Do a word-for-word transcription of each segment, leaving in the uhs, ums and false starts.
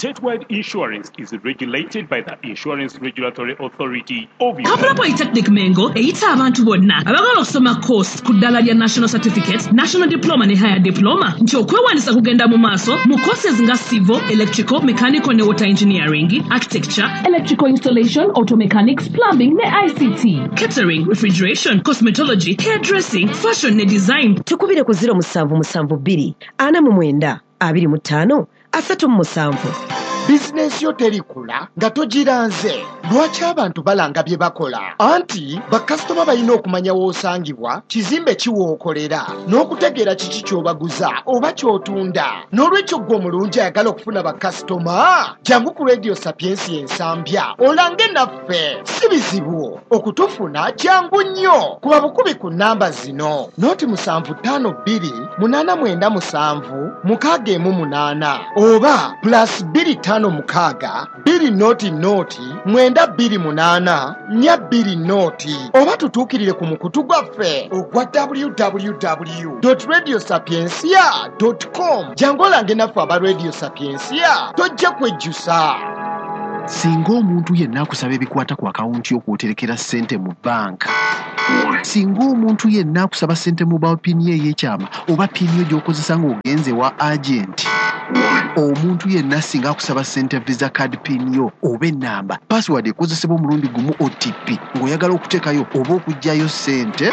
Statewide insurance is regulated by the Insurance Regulatory Authority of Kapula Polytechnic Mengo eyita abantu bonna abagala okusoma course ku ddala lya National Certificate, National Diploma ne Higher Diploma nti okwewandiisa kugenda mu maaso mu courses nga Civil, Electrical, Mechanical ne Water Engineering, Architecture, Electrical Installation, Auto Mechanics, Plumbing ne I C T, Catering, Refrigeration, Cosmetology, Hairdressing, Fashion ne Design. Tukubire ku zero musanvu musanvu bbiri ana mu mwenda abiri mu ttaano asatu mu musanvu. Business yo terikula nga togiranze. Lwaki abantu balanga bye bakola? Anti bakasitoma balina okumanya w'osangibwa, kizimbe kiwookolera, n'okutegeera kiki ky'obaguza oba ky'otunda. N'olwekyo gwe omulungi ayagala okufuna bakasitoma, jangu ku Radio Sapiensi ensambya olange naffe. Si bizibu okutufuna, jangu nnyo. Kuba bukubi ku nnamba zino: noti musanvu ttaano bbiri munaana mwenda musanvu mukaaga emu munaana oba plus bbiri ttaano mukaaga bbiri noti noti mwenda bbiri munaana nnya bbiri noti, oba tutuukirire ku mukutu gwaffe ogwa w w w dot radio sapiensia dot com. Jangu olange naffe aba Radio Sapiensia, tojja kwejjusa. Singa omuntu yenna akusaba ebikwata ku akawunti y'okwoterekera ssente mu banka, singa omuntu yenna akusaba ssente mobile pin ye ey'ekyama oba pin yo gy'okozesa ng'ogenze wa agenti, omuntu yenna singa akusaba ssente visa card pin yo oba ennamba password ekozesebwa omulundi gumu O T P ng'oyagala okuteekayo oba okuggyayo ssente,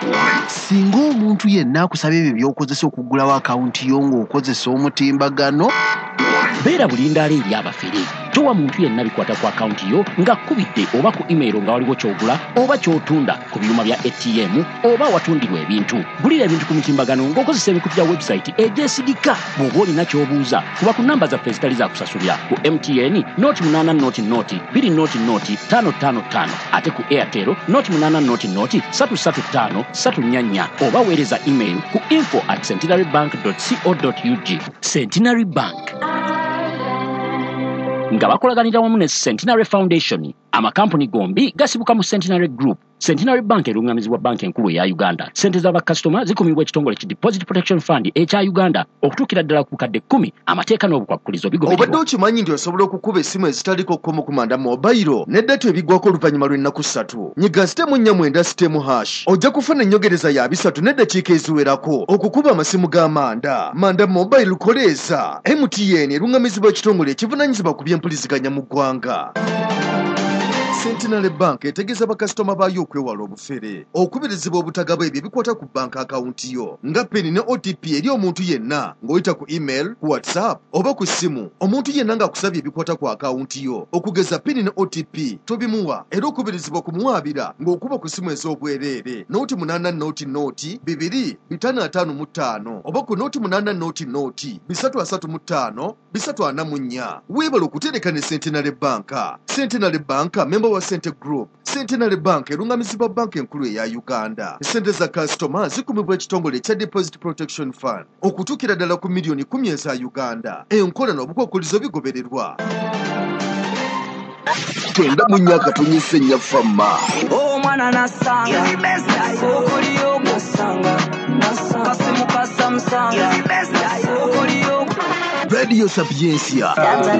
singa omuntu yenna akusaba ebyo by'okozesa okuggulawo akawunti yo ng'okozesa omutimbagano, beera bulindaala eri abafere. Towa muntu yenna bikwata ku akawunti yo nga kubidde oba ku email nga waliwo ky'ogula oba ky'otunda ku byuma bya A T M oba watundirwa ebintu. Gulira ebintu ku mutimbagano ng'okozesa emikutu gya website egyesigika. Bw'oba olina ky'obuuza kuba ku nnamba zaffe ezitali za kusasulira ku M T N noti munaana noti noti bbiri noti noti ttaano ttaano ttaano, ate ku Airtel noti munaana noti noti ssatu ssatu ttaano ssatu nnya nnya, oba weereza email ku info at centenarybank dot co dot u g. Centenary Bank nga bakolaganira wamu ne Centenary Foundation, amakampuni gombi gasibuka mu Centenary Group. Centenary Bank erungamizibwa banki enkulu eya Uganda. Sente z'abakasitoma zikumibwa ekitongole ki Deposit Protection Fund ekya Uganda okutuukira ddala ku bukadde kkumi. Amateeka n'obukwakkulizo bigobererwa. Obadde okimanyi nti osobola okukuba essimu ezitaliko kkomo ku manda mobile n'eddeetu ebiggwako oluvannyuma lw'ennaku ssatu. Nyiga sitemu nnya mwenda sitemu hash ojja kufuna ennyongereza ya bisatu n'eddakiika eziwerako okukuba amasimu g'amanda. Manda mobile koleeza. M T N erungamizibwa ekitongole ekivunaanyizibwa ku by'empuliziganya mu ggwanga. Centenary Bank etegeeza bakasitoma baayo okwewala obufere, okubirizibwa obutagaba ebyo ebikwata ku banka akawunti yo nga peni ne O T P eri omuntu yenna ng'oyita ku email, ku WhatsApp oba ku ssimu. Omuntu yenna ng'akusabye ebikwata ku akawunti yo okugeza peni ne O T P tobimuwa, era okubirizibwa kumuwaabira ng'okuba ku ssimu ez'obwereere noti munaana noti noti bibiri bitaano ataano mu ttaano oba ku noti munaana noti noti bisatu asatu mu ttaano bisatu ana mu nnya. Weebala okutereka ne Centenary Bank. Centenary Bank member wa Cente Group. Centenary Bank erungamizibwa banki enkulu eya Uganda. Sente za kasitoma zikumibwa ekitongole ekya Deposit Protection Fund okutuukira ddala ku miliyoni kumi eza Uganda. Enkola n'obukwakkulizo bigobererwa. Twenda mu nnyaka tunyise nnya famma. Omwana nasanga okuliyo musanga kasimu kasamusanga okuliyo Radio Sapiensia.